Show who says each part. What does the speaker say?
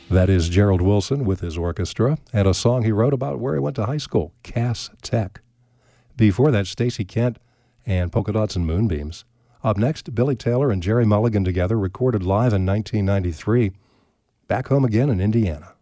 Speaker 1: That is Gerald Wilson with his orchestra and a song he wrote about where he went to high school, Cass Tech. Before that, Stacey Kent and Polka Dots and Moonbeams. Up next, Billy Taylor and Jerry Mulligan together recorded live in 1993, Back Home Again in Indiana.